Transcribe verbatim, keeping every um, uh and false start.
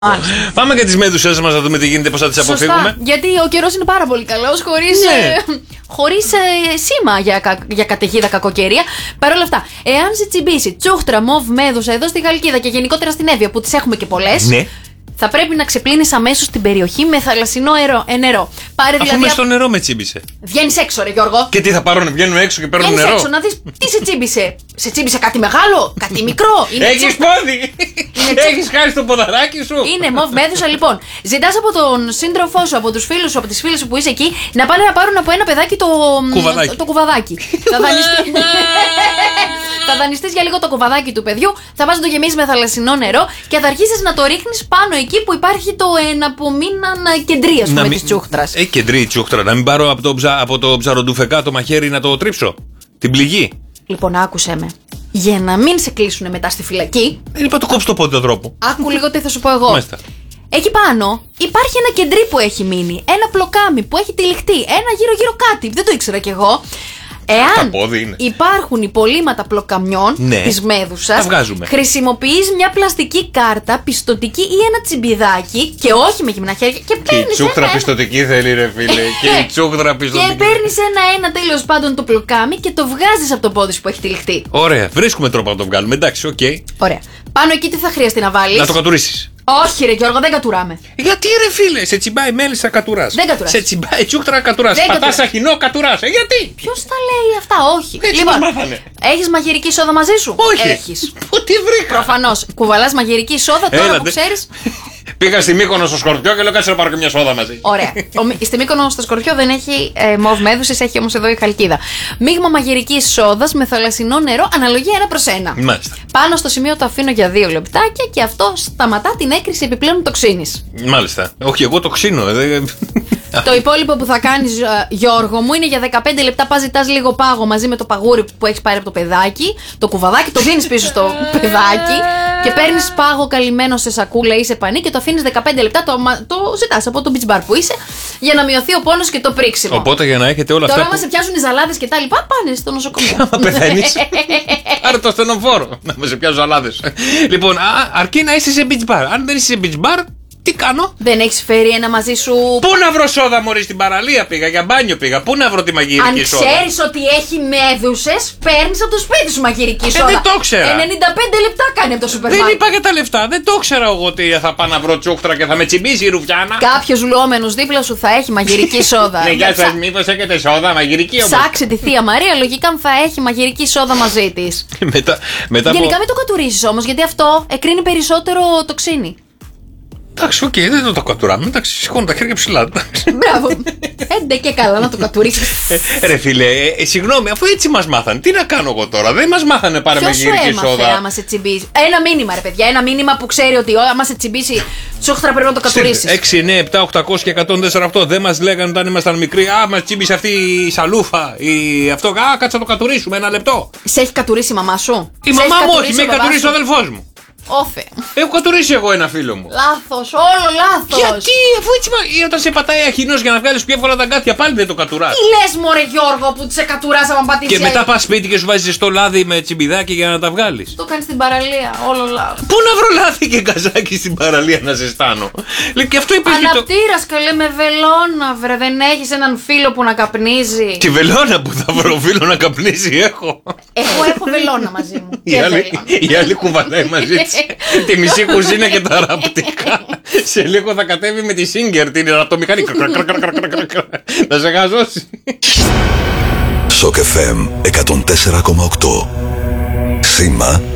Μάλιστα. Πάμε για τις μέδουσες μας να δούμε τι γίνεται, πώς θα τις αποφύγουμε. Γιατί ο καιρός είναι πάρα πολύ καλός, χωρίς, ναι. ε, χωρίς ε, σήμα για, κα, για καταιγίδα, κακοκαιρία. Παρ' όλα αυτά, εάν σε τσιμπήσει τσούχτρα, μοβ, μέδουσα εδώ στη Χαλκίδα και γενικότερα στην Εύβοια, που τις έχουμε και πολλές, ναι. θα πρέπει να ξεπλύνεις αμέσως την περιοχή με θαλασσινό νερό. Ε, νερό. Πάρε Αφού δηλαδή. μες στο νερό με τσίμπησε. Βγαίνεις έξω, ρε Γιώργο. Και τι θα πάρουν, βγαίνουμε έξω και παίρνουν Βγαίνεις νερό. έξω να δεις τι σε τσίμπησε. Σε τσίμπησε κάτι μεγάλο, κάτι μικρό. Έχεις πόδι! Έχεις χάσει το ποδαράκι σου! Είναι μοβ μέδουσα, λοιπόν. Ζητάς από τον σύντροφό σου, από τους φίλους σου, από τις φίλες σου που είσαι εκεί, να πάνε να πάρουν από ένα παιδάκι το κουβαδάκι. Το, το κουβαδάκι. θα δανειστείς θα δανειστείς για λίγο το κουβαδάκι του παιδιού, θα πας να το γεμίσεις με θαλασσινό νερό και θα αρχίσεις να το ρίχνεις πάνω εκεί που υπάρχει το εναπομείναν κεντρί, ας πούμε, της τσούχτρας. Έχει κεντρί η τσούχτρα, να μην πάρω από το, ψα, από το ψαροντουφεκά το μαχαίρι να το τρίψω. Την πληγή. Λοιπόν, άκουσέ με. Για να μην σε κλείσουν μετά στη φυλακή. Δεν είπα το κόψω το πόδι τον τρόπο. Άκου λίγο τι θα σου πω εγώ. Μάλιστα. Εκεί πάνω υπάρχει ένα κεντρί που έχει μείνει. Ένα πλοκάμι που έχει τυλιχτεί. Ένα γύρω-γύρω κάτι. Δεν το ήξερα κι εγώ. Εάν υπάρχουν υπολείμματα πλοκαμιών, ναι, της μέδουσας, χρησιμοποιείς μια πλαστική κάρτα, πιστωτική ή ένα τσιμπιδάκι, και όχι με γυμνά χέρια, και παίρνεις. Και η τσούχτρα ένα... πιστωτική θέλει, ρε φίλε. Και η τσούχτρα πιστωτική. Και παίρνεις ένα-ένα τέλος πάντων το πλοκάμι και το βγάζεις από το πόδι σου που έχει τυλιχτεί. Ωραία, βρίσκουμε τρόπο να το βγάλουμε. Εντάξει, οκ. Okay. Ωραία. Πάνω εκεί τι θα χρειαστεί να βάλεις? Να το κατουρίσεις. Όχι, ρε Γιώργο, δεν κατουράμε. Γιατί, ρε φίλε, σε τσιμπάει μέλισσα, κατουράς. Δεν κατουράς. Σε τσιμπάει τσούχτρα, κατουράς. Πατάς αχινό, κατουράς. Ε, γιατί? Ποιος τα λέει αυτά? Όχι. Έτσι λοιπόν, μας μάθανε. Έχεις μαγειρική σόδα μαζί σου? Όχι. Έχεις. Πού τη βρήκα? Προφανώς. Κουβαλάς μαγειρική σόδα τώρα. Έλατε. Που ξέρεις. Πήγα στη Μύκονο στο Σκορπιό και λέω κάτσε να πάρω και μια σόδα μαζί. Ωραία. Στη Μύκονο στο Σκορπιό δεν έχει ε, μοβ μέδουσες, έχει όμως εδώ η Χαλκίδα. Μείγμα μαγειρικής σόδας με θαλασσινό νερό, αναλογία ένα προς ένα. Μάλιστα. Πάνω στο σημείο το αφήνω για δύο λεπτάκια και αυτό σταματά την έκρηση επιπλέον τοξίνης. Μάλιστα. Όχι, εγώ το ξύνω. Το υπόλοιπο που θα κάνεις, Γιώργο μου, είναι για δεκαπέντε λεπτά. Πας, ζητάς λίγο πάγο μαζί με το παγούρι που έχεις πάρει από το παιδάκι, το κουβαδάκι, το δίνεις πίσω στο παιδάκι και παίρνεις πάγο καλυμμένο σε σακούλα ή σε πανί και το αφήνεις δεκαπέντε λεπτά. Το, το ζητάς από το beach bar που είσαι για να μειωθεί ο πόνος και το πρίξιμο. Οπότε για να έχετε όλα αυτά. Τώρα, άμα που... σε πιάσουν οι ζαλάδες και τα λοιπά, πάνε στο νοσοκομείο. Άμα πεθαίνεις, πάρε το ασθενοφόρο να με σε πιάσουν ζαλάδες. Λοιπόν, α, αρκεί να είσαι σε beach bar. Αν δεν είσαι σε beach bar, τι κάνω? Δεν έχεις φέρει ένα μαζί σου? Πού να βρω σόδα, μωρή, στην παραλία πήγα, για μπάνιο πήγα. Πού να βρω τη μαγειρική σόδα? Αν ξέρεις ότι έχει μέδουσες, παίρνεις από το σπίτι σου μαγειρική σόδα. Ε, δεν το ξέρα. ενενήντα πέντε λεπτά κάνει από το σούπερ μάρκετ. Δεν είπα για τα λεφτά. Δεν το ξέρα εγώ ότι θα πάω να βρω τσούχτρα και θα με τσιμπήσει η ρουφιάνα. Κάποιος λουόμενος δίπλα σου θα έχει μαγειρική σόδα. Ναι, γεια σας, μήπως έχετε σόδα, μαγειρική όμως? Ψάξε τη θεία Μαρία, λογικά θα έχει μαγειρική σόδα μαζί της. μετά, μετά Γενικά από... μην το κατουρίσεις όμως, γιατί αυτό εκρίνει περισσότερο τοξίνη. Εντάξει, οκ, okay, δεν το, το κατουράμε. Εντάξει, σηκώνω τα χέρια ψηλά. Μπράβο. Έντε και καλά να το κατουρίσεις. ε, ρε φίλε, ε, ε, συγγνώμη, αφού έτσι μας μάθανε, τι να κάνω εγώ τώρα? Δεν μας μάθανε πάρε μαγειρική σόδα. Ποιος σου άμα σε τσιμπήσει? Ένα μήνυμα, ρε παιδιά, ένα μήνυμα που ξέρει ότι άμα σε τσιμπήσει τσούχτρα πρέπει να το κατουρίσεις. έξι, εννιά, επτά, οκτακόσια και εκατόν τέσσερα οκτώ. Δεν μας λέγανε όταν ήμασταν μικροί. Α, μας τσίμπησε αυτή η σαλούφα. Η... Αυτό, α, κάτσε να το κατουρίσουμε ένα λεπτό. Σε έχει κατουρίσει η μαμά σου? Η μαμά μου όχι, με έχει κατουρίσει ο αδελφός μου. Όφε. Έχω κατουρίσει εγώ ένα φίλο μου. Λάθος, όλο λάθος. Γιατί, αφού έτσι μα... όταν σε πατάει αχινός για να βγάλεις πιο εύκολα τα γκάθια, πάλι δεν το κατουράς. Τι λες, μωρέ Γιώργο, που σε κατουράς άμα πατήσεις? Και μετά πας σπίτι και σου βάζεις στο λάδι με τσιμπιδάκι για να τα βγάλεις. Το κάνεις στην παραλία, όλο λάθος. Πού να βρω λάδι και καζάκι στην παραλία να ζεστάνω? Και αυτό υπήρχε. Αναπτήρας, καλέ, με βελόνα, βρε. Δεν έχεις έναν φίλο που να καπνίζει? Τη βελόνα που θα βρω φίλο να καπνίζει έχω. Εγώ έχω βελόνα μαζί μου. Η άλλη, η άλλη κουβαλάει μαζί της τη μισή κουζίνα και τα ραπτικά. Σε λίγο θα κατέβει με τη Singer, την ραπτομηχανή. Θα σε χαζώσει. Σοκ εφ εμ εκατόν τέσσερα κόμμα οκτώ. Σήμα